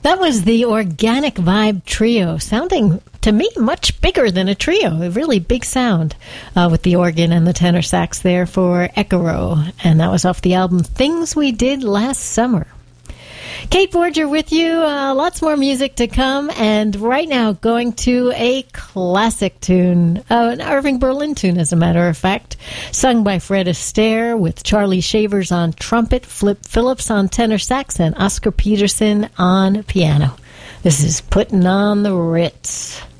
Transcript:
That was the Organic Vibe Trio, sounding to me much bigger than a trio, a really big sound with the organ and the tenor sax there for Ecaro. And that was off the album Things We Did Last Summer. Kate Borger with you. Lots more music to come. And right now, going to a classic tune, an Irving Berlin tune, as a matter of fact, sung by Fred Astaire with Charlie Shavers on trumpet, Flip Phillips on tenor sax, and Oscar Peterson on piano. This is Putting on the Ritz.